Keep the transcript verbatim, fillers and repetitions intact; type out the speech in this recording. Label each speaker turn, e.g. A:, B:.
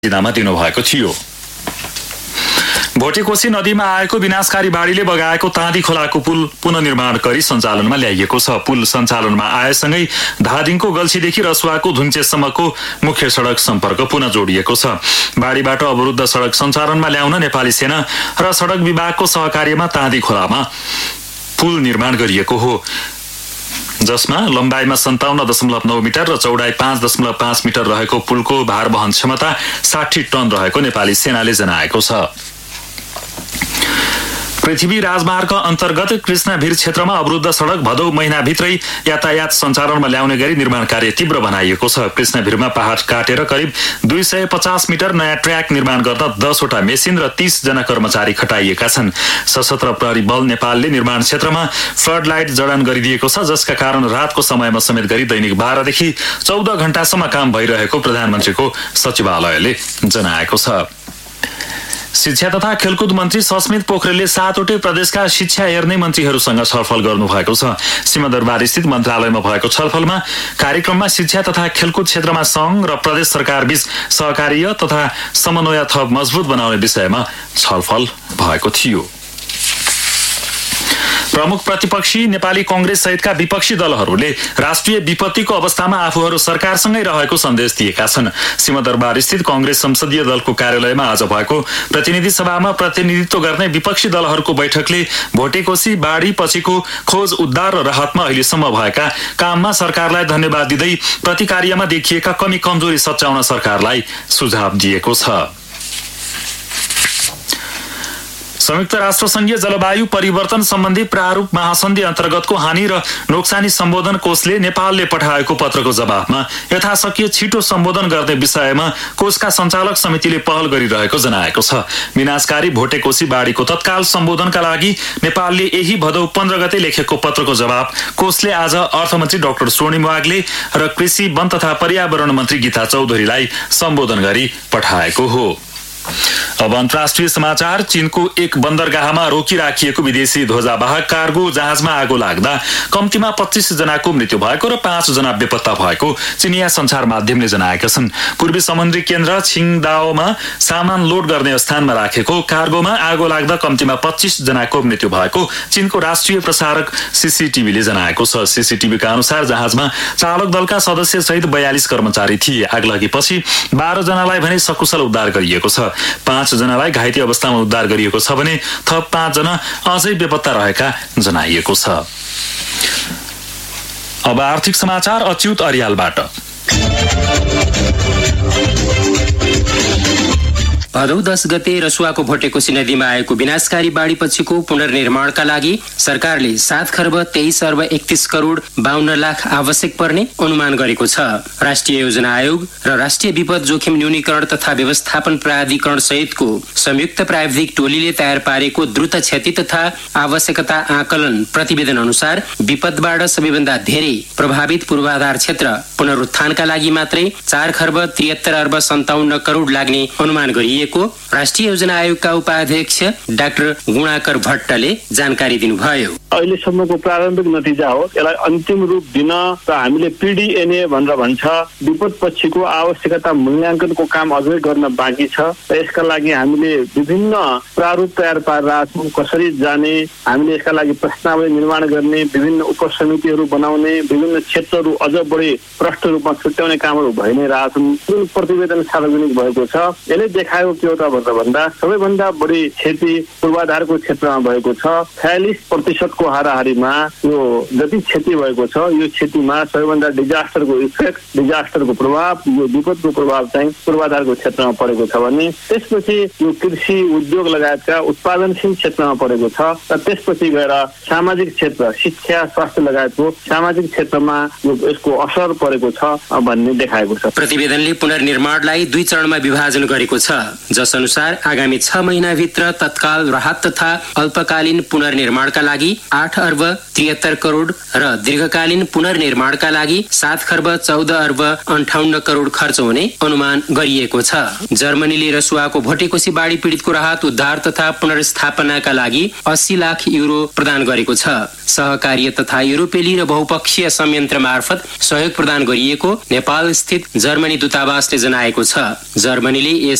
A: जिल्लामा दिनुभएको थियो। भोटेकोशी नदीमा आएको विनाशकारी बाढीले बगाएको ताँदी खोलाको पुल पुनर्निर्माण गरी सञ्चालनमा ल्याइएको छ। पुल सञ्चालनमा आएसँगै धादिङको गल्छीदेखि रसुवाको धुन्चेसम्मको मुख्य सडक सम्पर्क पुनः जोडिएको छ। बाढीबाट अवरुद्ध सडक सञ्चालनमा ल्याउन नेपाली सेना र सडक विभागको सहकार्यमा ताँदी खोलामा पुल निर्माण गरिएको हो, जसमा लम्बाइमा सन्ताउन्न दशमलव नौ मिटर र चौडाइ पाँच दशमलव पाँच मिटर रहेको पुलको भार वहन क्षमता साठी टन रहेको नेपाली सेनाले जनाएको छ। पृथ्वी राजमार्ग अन्तर्गत कृष्णभिर क्षेत्रमा अवरुद्ध सडक भदौ महिनाभित्रै यातायात सञ्चालनमा ल्याउने गरी निर्माण कार्य तीव्र बनाइएको छ। कृष्णभिरमा पहाड काटेर करिब दुई सय पचास मिटर नयाँ ट्र्याक निर्माण गर्न दसवटा मेसिन र तीस जना कर्मचारी खटाइएका छन्। सशस्त्र प्रहरी बल नेपालले निर्माण क्षेत्रमा फ्लड लाइट जडान गरिदिएको छ, जसका कारण रातको समयमा समेत गरी दैनिक बाह्रदेखि चौध घण्टासम्म काम भइरहेको प्रधानमन्त्रीको सचिवालयले जनाएको छ। शिक्षा तथा खेलकुद मन्त्री सस्मित पोखरेलले सातवटै प्रदेशका शिक्षा हेर्ने मन्त्रीहरूसँग छलफल गर्नुभएको छ। सिंहदरबार स्थित मन्त्रालयमा भएको छलफलमा कार्यक्रममा शिक्षा तथा खेलकुद क्षेत्रमा संघ र प्रदेश सरकार बीच सहकार्य तथा समन्वय थप मजबुत बनाउने विषयमा छलफल भएको थियो। प्रमुख प्रतिपक्षी नेपाली कांग्रेस सहितका विपक्षी दलहरूले राष्ट्रिय विपत्तिको अवस्थामा आफूहरू सरकारसँगै रहेको सन्देश दिएका छन्। सिंहदरबार स्थित कांग्रेस संसदीय दलको कार्यालयमा आज भएको प्रतिनिधि सभामा प्रतिनिधित्व गर्ने विपक्षी दलहरूको बैठकले भोटेकोशी बाढी पछिको खोज उद्धार र राहतमा अहिलेसम्म भएका काममा सरकारलाई धन्यवाद दिँदै प्रतिकार्यमा देखिएका कमी कमजोरी सच्याउन सरकारलाई सुझाव दिएको छ। संयुक्त राष्ट्र संघीय जलवायु परिवर्तन सम्बन्धी प्रारूप महासन्धि अन्तर्गतको हानि र नोक्सानी सम्बोधन कोषले नेपालले पठाएको पत्रको जवाफमा यथाशक्य छिटो सम्बोधन गर्ने विषयमा कोषका सञ्चालक समितिले पहल गरिरहेको जनाएको छ। विनाशकारी भोटेकोशी बाढीको तत्काल सम्बोधनका लागि नेपालले यही भदौ पन्ध्र गते लेखेको पत्रको जवाफ कोषले आज अर्थमन्त्री डाक्टर स्वर्णिम वाग्ले र कृषि वन तथा पर्यावरण मन्त्री गीता चौधरीलाई सम्बोधन गरी पठाएको हो। अब अन्तर्राष्ट्रिय समाचार। चीनको एक बन्दरगाहमा रोकिराखिएको विदेशी ध्वजावाहक कार्गो जहाजमा आगो लाग्दा कम्तीमा पच्चीस जनाको मृत्यु भएको र पाँच जना बेपत्ता भएको चिनिया सञ्चार माध्यमले जनाएका छन्। पूर्वी समुद्री केन्द्र छिङदाओमा सामान लोड गर्ने स्थानमा राखेको कार्गोमा आगो लाग्दा कम्तीमा पच्चीस जनाको मृत्यु भएको चीनको राष्ट्रिय प्रसारक सीसीटीभीले जनाएको छ। सीसीटीभीका अनुसार जहाजमा चालक दलका सदस्य सहित बयालीस कर्मचारी थिए। आग लागेपछि बाह्र जनालाई भने सकुशल उद्धार गरिएको छ। पाँच जनालाई घाइते अवस्थामा उद्धार गरिएको छ भने थप पाँच जना अझै बेपत्ता रहेका जनाइएको छ। अब आर्थिक समाचार अच्युत अरियालबाट।
B: भदौ दस गते रसुवाको भोटेकोशी नदीमा आएको विनाशकारी बाढी पछिको पुनर्निर्माणका लागि सरकारले सात खर्ब तेइस अर्ब एकतीस करोड बाहन्न लाख आवश्यक पर्ने अनुमान गरेको छ। राष्ट्रिय योजना आयोग र राष्ट्रिय विपद जोखिम न्यूनीकरण तथा व्यवस्थापन प्राधिकरण सहितको संयुक्त प्राविधिक टोलीले तयार पारेको द्रुत क्षति तथा आवश्यकता आकलन प्रतिवेदन अनुसार विपदबाट सबैभन्दा धेरै प्रभावित पूर्वाधार क्षेत्र पुनरुत्थानका लागि मात्रै चार खर्ब त्रिहत्तर अर्ब सन्ताउन्न करोड लाग्ने अनुमान गरिएको राष्ट्रिय योजना आयोगका उपाध्यक्ष डाक्टर गुणाकर भट्टले जानकारी दिनुभयो।
C: अहिलेसम्मको प्रारम्भिक नतिजा हो। यसलाई अन्तिम रूप दिन र हामीले पीडीएनए भनेर भन्छ विपद पछिको आवश्यकता मूल्याङ्कनको काम अझै गर्न बाँकी छ। यसका लागि हामीले विभिन्न प्रारूप तयार पारेर छौँ। कसरी जाने, हामीले यसका लागि प्रश्नावली निर्माण गर्ने, विभिन्न उपसमितिहरू बनाउने, विभिन्न क्षेत्रहरू अझ बढी प्रष्ट रूपमा छुट्याउने कामहरू भइ नै रहेछन्। जुन प्रतिवेदन सार्वजनिक भएको छ यसले देखाएको के हो त भन्दा सबैभन्दा बढी क्षति पूर्वाधारको क्षेत्रमा भएको छ। छयालिस प्रतिशतको हाराहारीमा यो जति क्षति भएको छ यो क्षतिमा सबैभन्दा डिजास्टरको इफेक्ट, डिजास्टरको प्रभाव, यो विपदको प्रभाव चाहिँ पूर्वाधारको क्षेत्रमा परेको छ भने त्यसपछि यो कृषि उद्योग लगायतका उत्पादनशील क्षेत्रमा परेको छ र त्यसपछि गएर सामाजिक क्षेत्र, शिक्षा, स्वास्थ्य लगायतको सामाजिक क्षेत्रमा यो यसको असर परेको छ भन्ने देखाएको छ।
B: प्रतिवेदनले पुनर्निर्माणलाई दुई चरणमा विभाजन गरेको छ। जस अनुसार आगामी छ महिनाभित्र तत्काल राहत तथा अल्पकालीन पुनर्निर्माणका लागि आठ अर्ब त्रिहत्तर करोड र दीर्घकालीन पुनर्निर्माणका लागि सात खर्ब चौध अर्ब अन्ठाउन्न करोड खर्च हुने अनुमान गरिएको छ। जर्मनीले रसुवाको भोटेकोशी बाढी पीडितको राहत उद्धार तथा पुनर्स्थापनाका लागि अस्सी लाख युरो प्रदान गरेको छ। सहकार्य तथा युरोपेली र बहुपक्षीय संयन्त्र मार्फत सहयोग प्रदान गरिएको नेपाल स्थित जर्मनी दूतावासले जनाएको छ। जर्मनीले